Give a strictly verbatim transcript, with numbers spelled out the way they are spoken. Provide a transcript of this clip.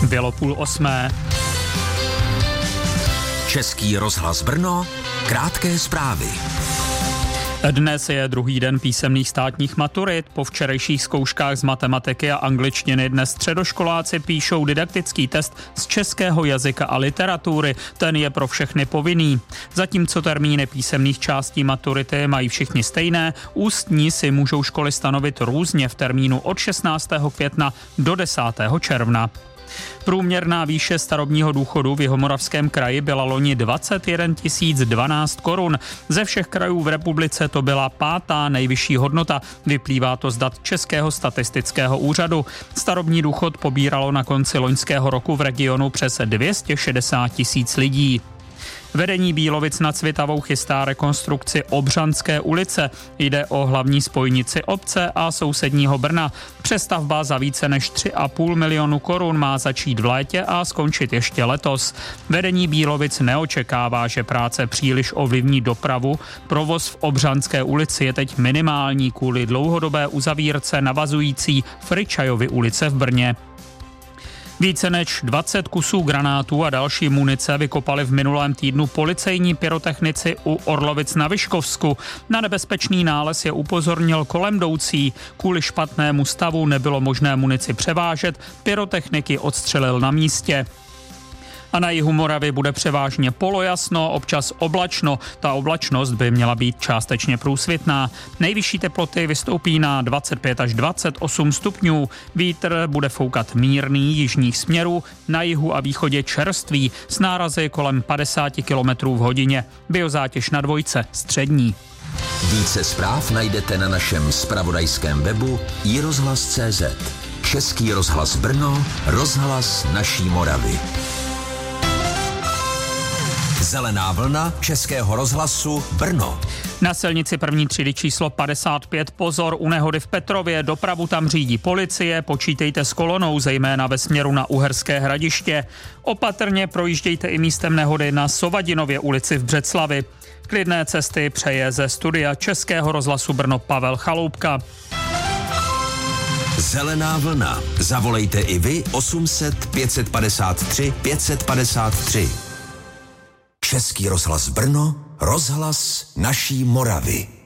Bylo půl osmé. Český rozhlas Brno, krátké zprávy. Dnes je druhý den písemných státních maturit. Po včerejších zkouškách z matematiky a angličtiny dnes středoškoláci píšou didaktický test z českého jazyka a literatury. Ten je pro všechny povinný. Zatímco termíny písemných částí maturity mají všichni stejné, ústní si můžou školy stanovit různě v termínu od šestnáctého května do desátého června. Průměrná výše starobního důchodu v Jihomoravském kraji byla loni dvacet jedna tisíc dvanáct korun. Ze všech krajů v republice to byla pátá nejvyšší hodnota. Vyplývá to z dat Českého statistického úřadu. Starobní důchod pobíralo na konci loňského roku v regionu přes dvě stě šedesát tisíc lidí. Vedení Bílovic nad Svitavou chystá rekonstrukci Obřanské ulice. Jde o hlavní spojnici obce a sousedního Brna. Přestavba za více než tři a půl milionu korun má začít v létě a skončit ještě letos. Vedení Bílovic neočekává, že práce příliš ovlivní dopravu. Provoz v Obřanské ulici je teď minimální kvůli dlouhodobé uzavírce navazující Fričajovy ulice v Brně. Více než dvacet kusů granátů a další munice vykopali v minulém týdnu policejní pyrotechnici u Orlovic na Vyškovsku. Na nebezpečný nález je upozornil kolem jdoucí. Kvůli špatnému stavu nebylo možné munici převážet, pyrotechniky odstřelil na místě. A na jihu Moravy bude převážně polojasno, občas oblačno. Ta oblačnost by měla být částečně průsvitná. Nejvyšší teploty vystoupí na dvacet pět až dvacet osm stupňů. Vítr bude foukat mírný jižních směrů, na jihu a východě čerstvý, s nárazy kolem padesát kilometrů v hodině. Biozátěž na dvojce střední. Více zpráv najdete na našem zpravodajském webu i rozhlas tečka cé zet. Český rozhlas Brno, rozhlas naší Moravy. Zelená vlna Českého rozhlasu Brno. Na silnici první třídy číslo padesát pět pozor u nehody v Petrově, dopravu tam řídí policie, počítejte s kolonou, zejména ve směru na Uherské Hradiště. Opatrně projíždějte i místem nehody na Sovadinově ulici v Břeclavi. Klidné cesty přeje ze studia Českého rozhlasu Brno Pavel Chaloupka. Zelená vlna. Zavolejte i vy osm set pět padesát tři pět padesát tři. Český rozhlas Brno, rozhlas naší Moravy.